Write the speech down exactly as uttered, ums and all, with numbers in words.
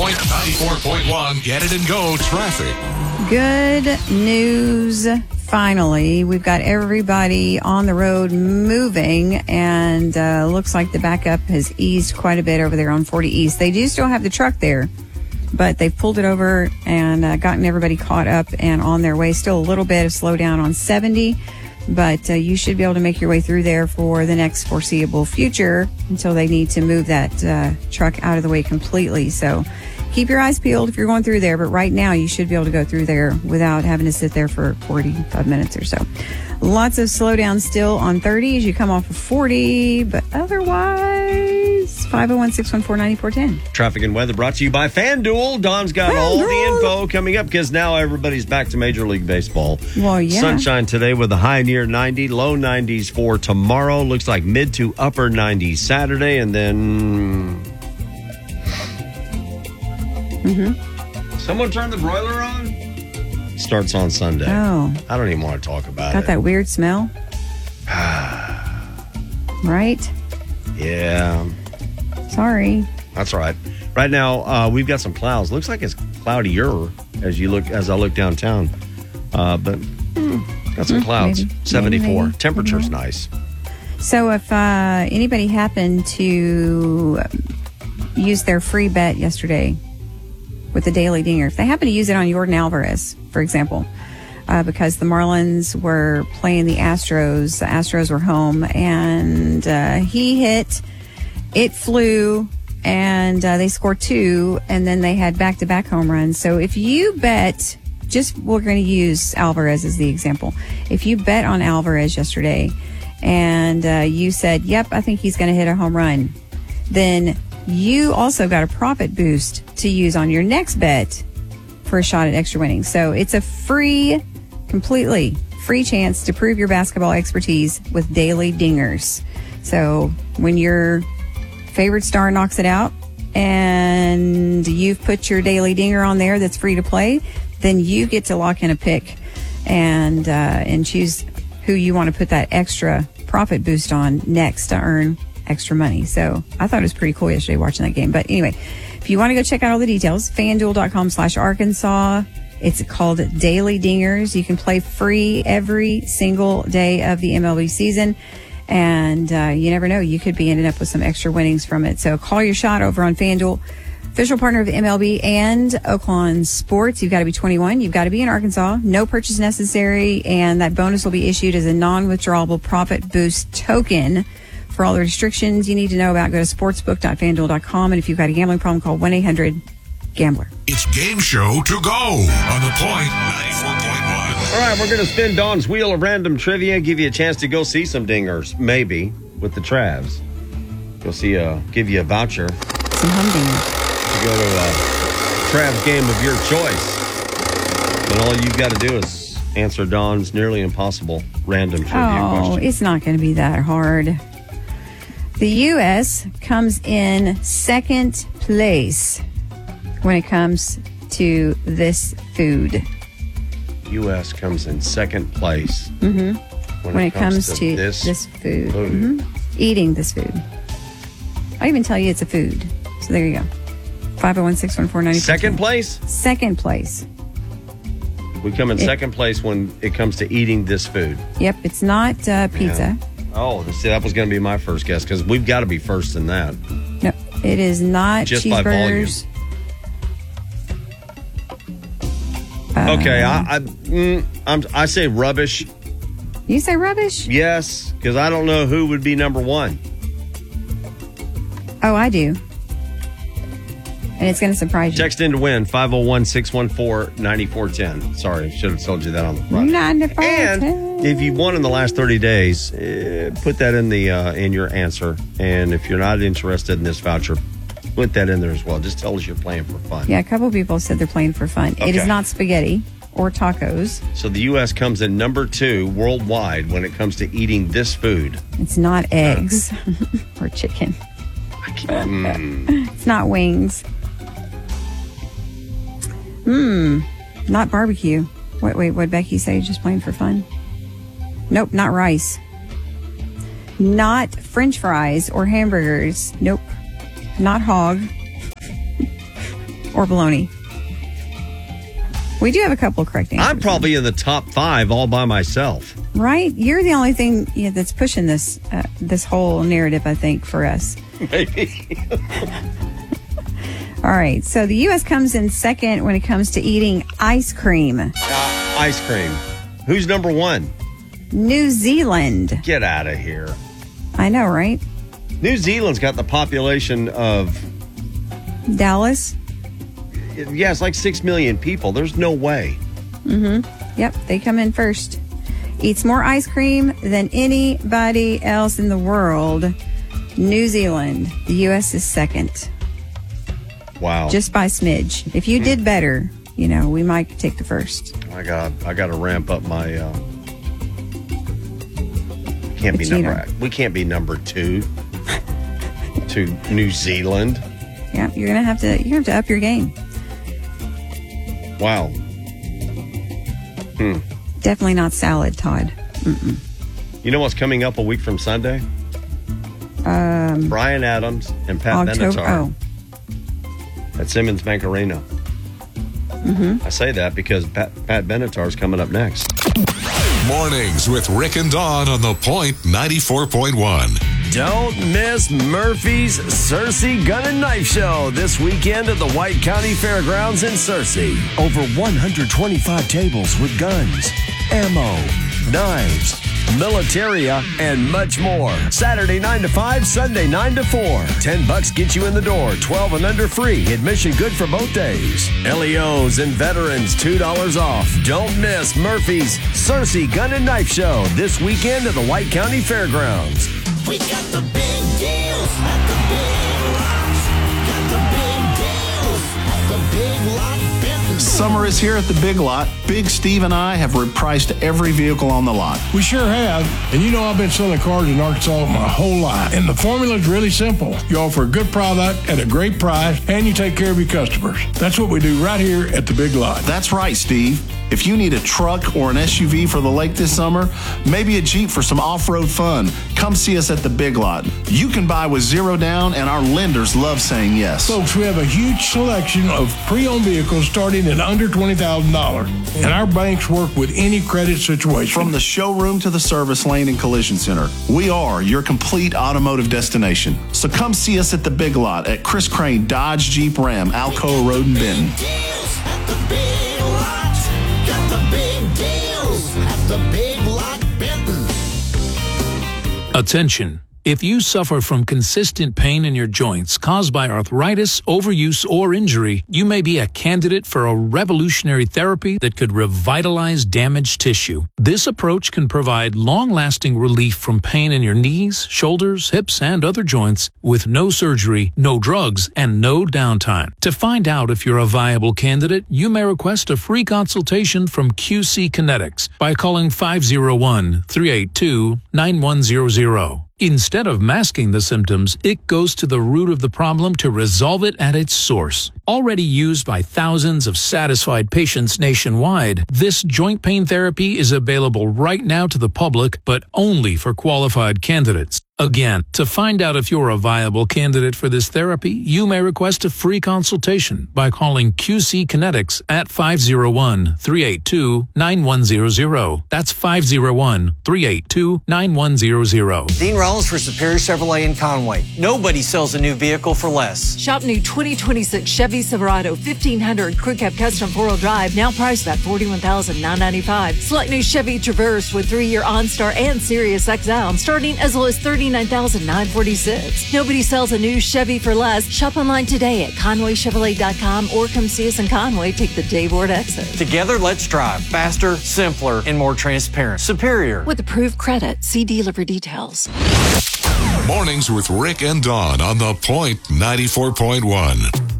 Point ninety-four point one. Get it and go traffic. Good news. Finally, we've got everybody on the road moving, and uh, looks like the backup has eased quite a bit over there on forty East. They do still have the truck there, but they've pulled it over and uh, gotten everybody caught up and on their way. Still a little bit of slowdown on seventy, but uh, you should be able to make your way through there for the next foreseeable future until they need to move that uh, truck out of the way completely. So keep your eyes peeled if you're going through there, but right now you should be able to go through there without having to sit there for forty-five minutes or so. Lots of slowdown still on thirty as you come off of forty, but otherwise, five oh one, six one four, nine four one zero. Traffic and weather brought to you by FanDuel. Don's got FanDuel. all the info coming up because now everybody's back to Major League Baseball. Well, yeah. Sunshine today with a high near ninety, low nineties for tomorrow. Looks like mid to upper nineties Saturday, and then... Mm-hmm. Someone turn the broiler on? Starts on Sunday. Oh. I don't even want to talk about Got it. Got that weird smell? Right? Yeah. Sorry. That's right. Right now, uh, we've got some clouds. Looks like it's cloudier as you look as I look downtown. Uh, but mm, got some mm, clouds. Maybe, seventy-four. Maybe, maybe. Temperature's maybe. nice. So if uh, anybody happened to use their free bet yesterday with the Daily Dinger, if they happen to use it on Yordan Alvarez, for example, uh, because the Marlins were playing the Astros, the Astros were home, and uh, he hit, it flew, and uh, they scored two, and then they had back-to-back home runs. So if you bet, just we're going to use Alvarez as the example. If you bet on Alvarez yesterday, and uh, you said, yep, I think he's going to hit a home run, then you also got a profit boost to use on your next bet for a shot at extra winnings. So it's a free, completely free chance to prove your basketball expertise with Daily Dingers. So when your favorite star knocks it out and you've put your Daily Dinger on there that's free to play, then you get to lock in a pick and uh, and choose who you want to put that extra profit boost on next to earn extra money. So I thought it was pretty cool yesterday watching that game. But anyway, if you want to go check out all the details, FanDuel.com slash Arkansas. It's called Daily Dingers. You can play free every single day of the M L B season. And uh, you never know, you could be ending up with some extra winnings from it. So call your shot over on FanDuel, official partner of M L B and Oaklawn Sports. You've got to be twenty-one. You've got to be in Arkansas. No purchase necessary. And that bonus will be issued as a non-withdrawable profit boost token. For all the restrictions you need to know about, go to sportsbook dot fan duel dot com. And if you've got a gambling problem, call one eight hundred gambler. It's game show to go on the Point ninety-four point one. All right, we're going to spin Dawn's Wheel of Random Trivia, give you a chance to go see some dingers, maybe, with the Travs. You'll see a, give you a voucher. Some humdingers. To go to a Travs game of your choice. And all you've got to do is answer Dawn's nearly impossible random trivia oh, question. It's not going to be that hard. The U S comes in second place when it comes to this food. U S comes in second place mm-hmm. when, when it, it comes, comes to, to this, this food. food. Mm-hmm. Eating this food. I even tell you it's a food. So there you go. five oh one, six one four, nine four one zero. Second place? Second place. We come in it, second place when it comes to eating this food. Yep, it's not uh, pizza. Yeah. Oh, see, that was going to be my first guess because we've got to be first in that. No, it is not just cheeseburgers. By volume. Uh, okay, I I, mm, I'm, I say rubbish. You say rubbish? Yes, because I don't know who would be number one. Oh, I do. And it's going to surprise you. Text in to win, five oh one, six one four, nine four one zero. Sorry, should have told you that on the front. And if you've won in the last thirty days, uh, put that in the uh, in your answer. And if you're not interested in this voucher, put that in there as well. Just tell us you're playing for fun. Yeah, a couple of people said they're playing for fun. Okay. It is not spaghetti or tacos. So the U S comes in number two worldwide when it comes to eating this food. It's not eggs uh. or chicken. I can't, mm. It's not wings. Hmm, not barbecue. Wait, wait, what did Becky say? Just playing for fun? Nope, not rice. Not French fries or hamburgers. Nope. Not hog. or bologna. We do have a couple of correct answers. I'm probably in the top five all by myself. Right? You're the only thing yeah, that's pushing this uh, this whole narrative, I think, for us. Maybe. All right. So the U S comes in second when it comes to eating ice cream. Uh, ice cream. Who's number one? New Zealand. Get out of here. I know, right? New Zealand's got the population of... Dallas? Yeah, it's like six million people. There's no way. Mm-hmm. Yep, they come in first. Eats more ice cream than anybody else in the world. New Zealand. The U S is second. Wow. Just by smidge. If you did better, you know, we might take the first. I got I got to ramp up my... Uh, can't be number, we can't be number two to New Zealand. Yeah, you're going to have to you have to up your game. Wow. Hmm. Definitely not salad, Todd. Mm-mm. You know what's coming up a week from Sunday? Um, Bryan Adams and Pat October, Benatar oh. at Simmons Bank-A-Rena. Mm-hmm. I say that because Pat, Pat Benatar is coming up next. Mornings with Rick and Dawn on The Point ninety-four point one. Don't miss Murphy's Searcy Gun and Knife Show this weekend at the White County Fairgrounds in Searcy. Over one hundred twenty-five tables with guns, ammo, knives, militaria, and much more. Saturday nine to five, Sunday nine to four. ten bucks gets you in the door, twelve and under free. Admission good for both days. L E Os and veterans, two dollars off. Don't miss Murphy's Searcy Gun and Knife Show this weekend at the White County Fairgrounds. We got the big deals at the Big Lot. Got the big deals at the Big Lot. Summer is here at the Big Lot. Big Steve and I have repriced every vehicle on the lot. We sure have. And you know I've been selling cars in Arkansas my whole life. And the formula is really simple. You offer a good product at a great price, and you take care of your customers. That's what we do right here at the Big Lot. That's right, Steve. If you need a truck or an S U V for the lake this summer, maybe a Jeep for some off-road fun, come see us at the Big Lot. You can buy with zero down, and our lenders love saying yes. Folks, we have a huge selection of pre-owned vehicles starting at under twenty thousand dollars. And our banks work with any credit situation. From the showroom to the service lane and collision center, we are your complete automotive destination. So come see us at the Big Lot at Chris Crane Dodge Jeep Ram, Alcoa Road in Benton. Deals at the Big Lot. Got the big deals at the Big Lot Benton. Attention. If you suffer from consistent pain in your joints caused by arthritis, overuse, or injury, you may be a candidate for a revolutionary therapy that could revitalize damaged tissue. This approach can provide long-lasting relief from pain in your knees, shoulders, hips, and other joints with no surgery, no drugs, and no downtime. To find out if you're a viable candidate, you may request a free consultation from Q C Kinetics by calling five oh one, three eight two, nine one zero zero. Instead of masking the symptoms, it goes to the root of the problem to resolve it at its source. Already used by thousands of satisfied patients nationwide, this joint pain therapy is available right now to the public, but only for qualified candidates. Again, to find out if you're a viable candidate for this therapy, you may request a free consultation by calling Q C Kinetics at five oh one, three eight two, nine one zero zero. That's five oh one, three eight two, nine one zero zero. Dean Rollins for Superior Chevrolet in Conway. Nobody sells a new vehicle for less. Shop new twenty twenty-six Chevy Silverado fifteen hundred Crew Cab Custom four-wheel drive, now priced at forty-one thousand nine hundred ninety-five dollars. Select new Chevy Traverse with three-year OnStar and Sirius X M, starting as low as thirty-nine thousand nine hundred forty-six dollars. Nobody sells a new Chevy for less. Shop online today at Conway Chevrolet dot com or come see us in Conway. Take the Dayboard exit. Together, let's drive faster, simpler, and more transparent. Superior. With approved credit. See dealer for details. Mornings with Rick and Dawn on The Point ninety-four point one.